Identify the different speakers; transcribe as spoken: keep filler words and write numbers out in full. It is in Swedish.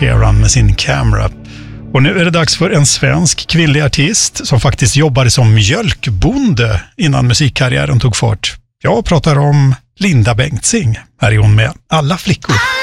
Speaker 1: Sheeran med sin Camera. Och nu är det dags för en svensk kvinnlig artist som faktiskt jobbade som mjölkbonde innan musikkarriären tog fart. Jag pratar om Linda Bengtzing. Här är hon med Alla flickor.